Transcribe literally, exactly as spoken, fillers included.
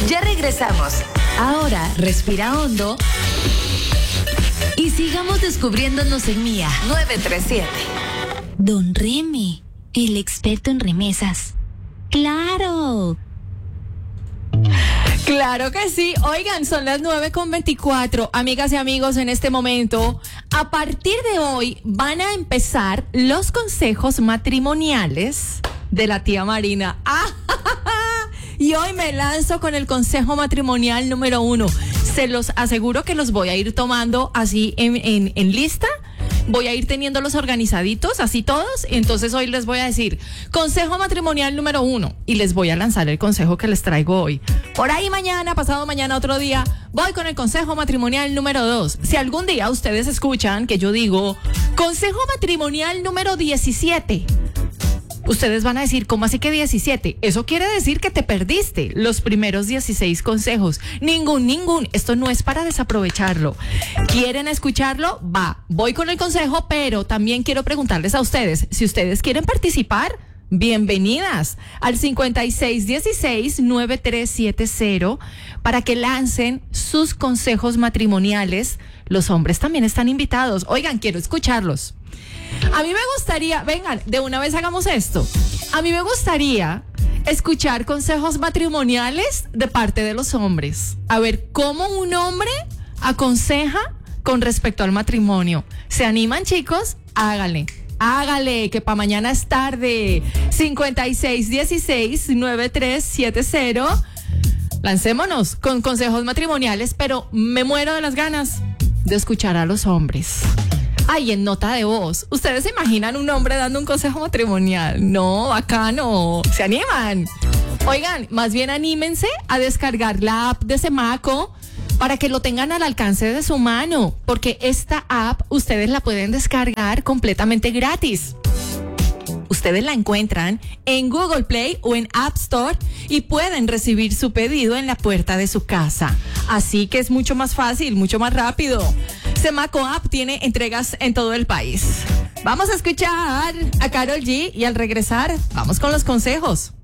Ya regresamos. Ahora, respira hondo y sigamos descubriéndonos en Mía nueve tres siete. Don Remy, el experto en remesas. ¡Claro! Claro que sí. Oigan, son las nueve con veinticuatro. Amigas y amigos, en este momento, a partir de hoy, van a empezar los consejos matrimoniales de la tía Marina. ¡Ah! Y hoy me lanzo con el consejo matrimonial número uno. Se los aseguro que los voy a ir tomando así en, en, en lista. Voy a ir teniéndolos organizaditos, así todos. Entonces hoy les voy a decir consejo matrimonial número uno y les voy a lanzar el consejo que les traigo hoy. Por ahí mañana, pasado mañana, otro día, voy con el consejo matrimonial número dos. Si algún día ustedes escuchan que yo digo consejo matrimonial número diecisiete, ustedes van a decir, ¿cómo así que diecisiete? Eso quiere decir que te perdiste los primeros dieciséis consejos. Ningún, ningún. Esto no es para desaprovecharlo. ¿Quieren escucharlo? Va. Voy con el consejo, pero también quiero preguntarles a ustedes, si ustedes quieren participar, bienvenidas al cincuenta y seis dieciséis noventa y tres setenta para que lancen sus consejos matrimoniales. Los hombres también están invitados. Oigan, quiero escucharlos. A mí me gustaría, vengan, de una vez hagamos esto. A mí me gustaría escuchar consejos matrimoniales de parte de los hombres. A ver, ¿cómo un hombre aconseja con respecto al matrimonio? ¿Se animan, chicos? Hágale. Hágale, que para mañana es tarde. cincuenta y seis dieciséis noventa y tres setenta. Lancémonos con consejos matrimoniales, pero me muero de las ganas de escuchar a los hombres. Ay, en nota de voz. ¿Ustedes se imaginan un hombre dando un consejo matrimonial? No, acá no. ¿Se animan? Oigan, más bien anímense a descargar la app de Semaco para que lo tengan al alcance de su mano, porque esta app ustedes la pueden descargar completamente gratis. Ustedes la encuentran en Google Play o en App Store y pueden recibir su pedido en la puerta de su casa. Así que es mucho más fácil, mucho más rápido. Semaco App tiene entregas en todo el país. Vamos a escuchar a Karol G y al regresar, vamos con los consejos.